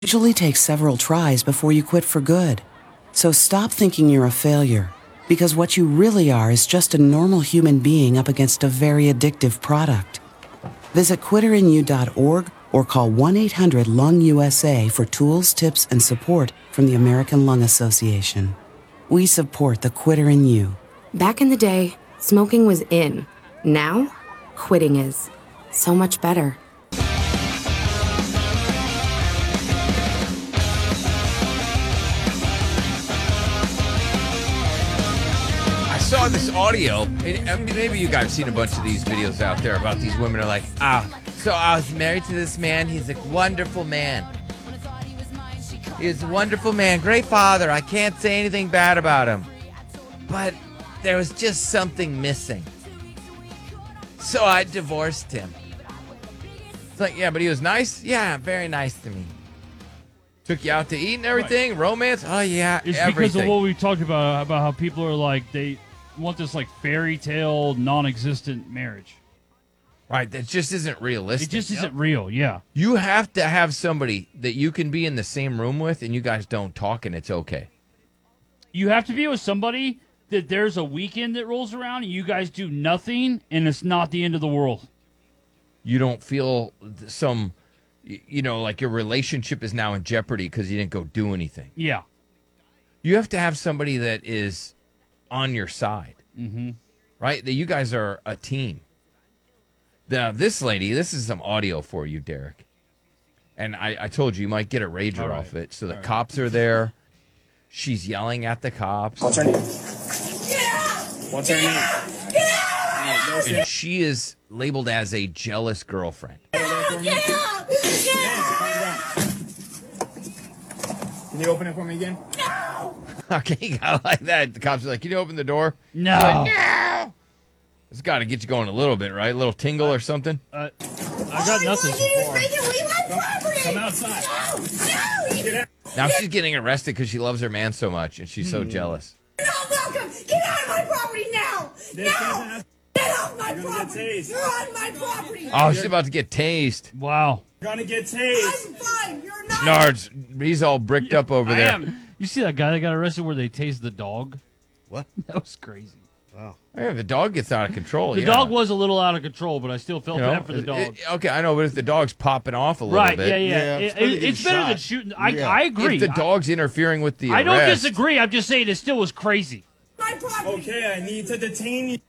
Usually takes several tries before you quit for good. So stop thinking you're a failure, because what you really are is just a normal human being up against a very addictive product. Visit quitterinyou.org or call 1-800-LUNG-USA for tools, tips, and support from the American Lung Association. We support the quitter in you. Back in the day, smoking was in. Now, quitting is. So much better. I saw this audio, and maybe you guys have seen a bunch of these videos out there about these women are like, so I was married to this man. He's a wonderful man. He's a wonderful man. Great father. I can't say anything bad about him. But there was just something missing. So I divorced him. It's like, yeah, but he was nice? Yeah, very nice to me. Took you out to eat and everything? Right. Romance? Oh, yeah, it's everything. Because of what we talked about how people are like, they want this like fairy tale, non-existent marriage. Right, that just isn't realistic. It just isn't real, yeah. You have to have somebody that you can be in the same room with and you guys don't talk and it's okay. You have to be with somebody that there's a weekend that rolls around and you guys do nothing and it's not the end of the world. You don't feel some, like your relationship is now in jeopardy because you didn't go do anything. Yeah. You have to have somebody that is on your side, right? That you guys are a team. Now, this lady, this is some audio for you, Derek. And I told you might get a rager off it. So the cops are there. She's yelling at the cops. What's her name? What's her name? And she is labeled as a jealous girlfriend. Can you open it for me again? No! Okay, you got like that. The cops are like, can you open the door? No. Like, no! It's got to get you going a little bit, right? A little tingle or something? I got nothing so far. Come outside. No! Now she's getting arrested because she loves her man so much, and she's so jealous. You're not welcome. Get out of my property now. Now. Get off my property. You're on my property. Oh, she's about to get tased. Wow. You're going to get tased. I'm fine. You're not. Nards, he's all bricked up over there. You see that guy that got arrested where they tased the dog? What? That was crazy. Wow. Yeah, the dog gets out of control. The dog was a little out of control, but I still felt bad for the dog. Okay, I know, but if the dog's popping off a little bit. Yeah. It's better than shooting. I agree. If the dog's interfering with the I arrest. don't disagree. I'm just saying it still was crazy. My property. Okay, I need to detain you.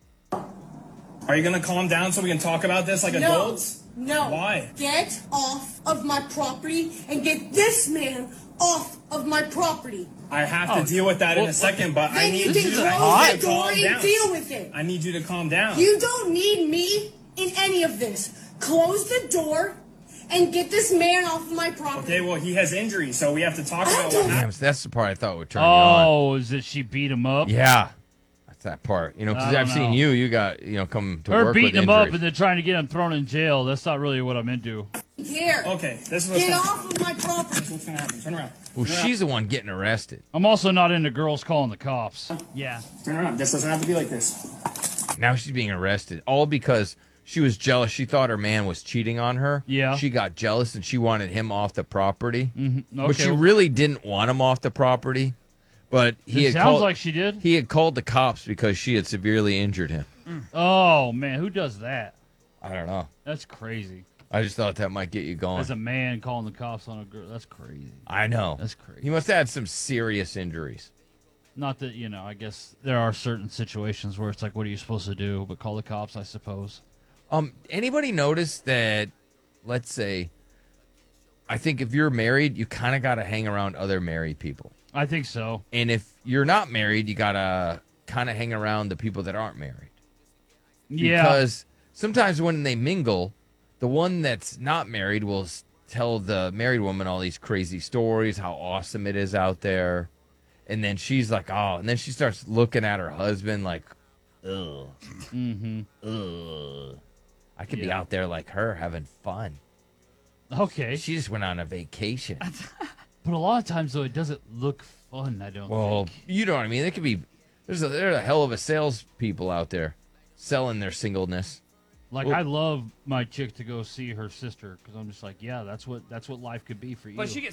Are you going to calm down so we can talk about this like adults? No. Why? Get off of my property and get this man off of my property. I have to deal with that in a second, but I Then need you you can to close the door calm and down. deal with it. I need you to calm down. You don't need me in any of this. Close the door and get this man off of my property. Okay, well, he has injuries, so we have to talk about what Damn, happened. so that's the part I thought would turn you on. Oh, is that she beat him up? Yeah. That's that part. Because I don't I've seen know. you got, come to Her work beating with him up injuries. and then trying to get him thrown in jail. That's not really what I'm into. Here. Okay, this is what's Get going to off of my property. What's going to happen? Turn around. Well, she's the one getting arrested. I'm also not into girls calling the cops. Yeah. Turn around. This doesn't have to be like this. Now she's being arrested. All because she was jealous. She thought her man was cheating on her. Yeah. She got jealous and she wanted him off the property. Mm-hmm. But she really didn't want him off the property. But It sounds like she did. He had called the cops because she had severely injured him. Oh, man. Who does that? I don't know. That's crazy. I just thought that might get you going. As a man calling the cops on a girl. That's crazy. I know. That's crazy. He must have had some serious injuries. Not that, I guess there are certain situations where it's like, what are you supposed to do? But call the cops, I suppose. Anybody notice that, let's say, I think if you're married, you kind of got to hang around other married people. I think so. And if you're not married, you got to kind of hang around the people that aren't married. Yeah. Because sometimes when they mingle, the one that's not married will tell the married woman all these crazy stories, how awesome it is out there. And then she's like, oh, and then she starts looking at her husband like, ugh. Mm-hmm. Ugh. I could be out there like her having fun. Okay. She just went on a vacation. But a lot of times, though, it doesn't look fun, I don't Well, think. you know what I mean? It could be, there's a hell of a salespeople out there selling their singleness. Like, I love my chick to go see her sister because I'm just like, yeah, that's what life could be for you. But she gets